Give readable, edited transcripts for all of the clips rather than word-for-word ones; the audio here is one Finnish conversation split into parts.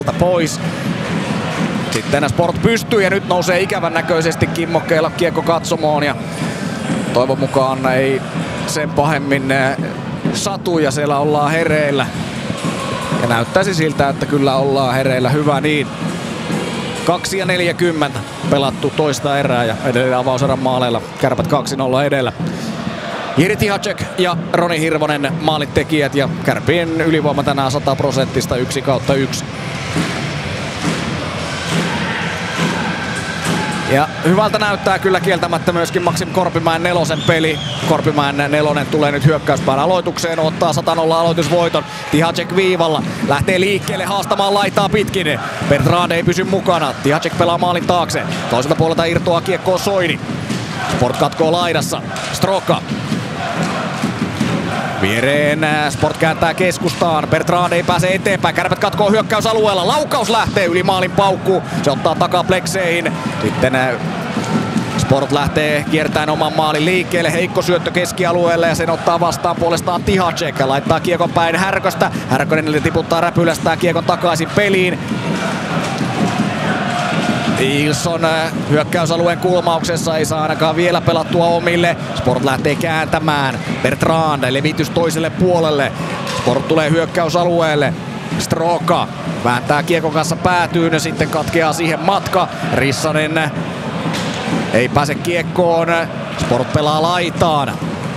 pois. Sitten Sport pystyy ja nyt nousee ikävän näköisesti kimmokkeilla kiekko katsomoon ja toivon mukaan ei sen pahemmin satu ja siellä ollaan hereillä. Ja näyttäisi siltä, että kyllä ollaan hereillä, hyvä niin. 2:40 pelattu toista erää ja edelleen avauserän maaleilla Kärpät 2-0 edellä. Jiri Tihacek ja Roni Hirvonen maalintekijät ja Kärpien ylivoima tänään 100%, 1/1. Ja hyvältä näyttää kyllä kieltämättä myöskin Maxim Korpimäen nelosen peli. Korpimäen nelonen tulee nyt hyökkäyspään aloitukseen, ottaa 100-0 aloitusvoiton. Tihacek viivalla, lähtee liikkeelle haastamaan laitaa pitkin. Bertrand ei pysy mukana, Tihacek pelaa maalin taakse. Toiselta puolelta irtoaa kiekkoon Soini. Sport katkoo laidassa, Stroka. Viereen Sport kääntää keskustaan, Bertrand ei pääse eteenpäin, Kärpät katkoo hyökkäysalueella, laukaus lähtee yli maalin paukkuu, se ottaa takaplekseihin. Sitten Sport lähtee kiertäen oman maalin liikkeelle, heikko syöttö keskialueelle ja sen ottaa vastaan puolestaan Tihacek. Laittaa kiekon päin Härköstä, Härkönen tiputtaa räpylästään kiekon takaisin peliin. Ilson hyökkäysalueen kulmauksessa ei saa ainakaan vielä pelattua omille. Sport lähtee kääntämään. Bertrand levitys toiselle puolelle. Sport tulee hyökkäysalueelle. Stroka vääntää kiekon kanssa päätyyn ja sitten katkeaa siihen matka. Rissanen ei pääse kiekkoon. Sport pelaa laitaan.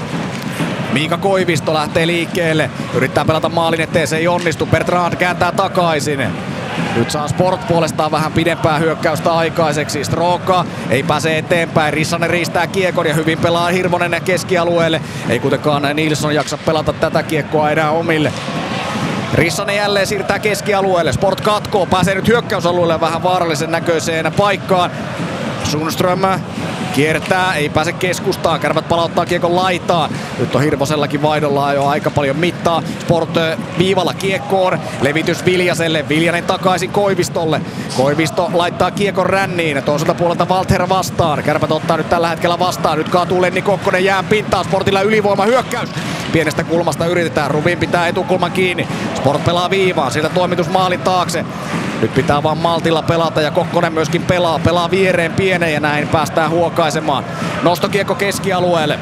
Miika Koivisto lähtee liikkeelle. Yrittää pelata maalin eteen, se ei onnistu. Bertrand kääntää takaisin. Nyt saa Sport puolestaan vähän pidempää hyökkäystä aikaiseksi. Stroka ei pääse eteenpäin. Rissanen riistää kiekon ja hyvin pelaa Hirvonen keskialueelle. Ei kuitenkaan Nilsson jaksa pelata tätä kiekkoa enää omille. Rissanen jälleen siirtää keskialueelle. Sport katkoo. Pääsee nyt hyökkäysalueelle vähän vaarallisen näköiseen paikkaan. Sundström kiertää, ei pääse keskustaan. Kärpät palauttaa kiekon laitaan. Nyt on Hirvosellakin vaihdolla jo aika paljon mittaa. Sport viivalla kiekkoon. Levitys Viljaselle. Viljanen takaisin Koivistolle. Koivisto laittaa kiekon ränniin. Toiselta puolelta Walter vastaan. Kärpät ottaa nyt tällä hetkellä vastaan. Nyt kaatuu Lenni Kokkonen jään pintaan. Sportilla ylivoima hyökkäys. Pienestä kulmasta yritetään. Rubin pitää etukulman kiinni. Sport pelaa viivaan. Sieltä toimitus maalin taakse. Nyt pitää vaan maltilla pelata ja Kokkonen myöskin pelaa viereen pienen ja näin päästään huokaisemaan. Nostokiekko keskialueelle.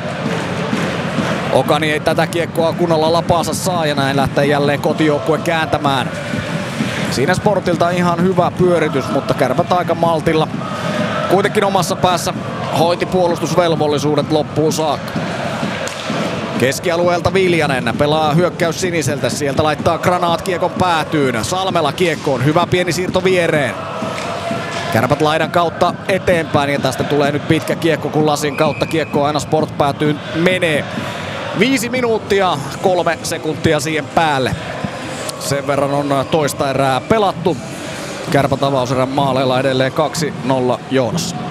Okani ei tätä kiekkoa kunnolla lapaansa saa ja näin lähtee jälleen kotijoukkue kääntämään. Siinä Sportilta ihan hyvä pyöritys, mutta Kärpät aika maltilla. Kuitenkin omassa päässä hoiti puolustusvelvollisuudet loppuun saakka. Keskialueelta Viljanen pelaa hyökkäys siniseltä, sieltä laittaa Granaat kiekon päätyyn. Salmela kiekkoon, hyvä pieni siirto viereen. Kärpät laidan kautta eteenpäin ja tästä tulee nyt pitkä kiekko, kun lasin kautta kiekko aina Sport päätyyn menee. 5 minuuttia 3 sekuntia siihen päälle. Sen verran on toista erää pelattu. Kärpät avauserän maaleilla edelleen 2-0 johdossa.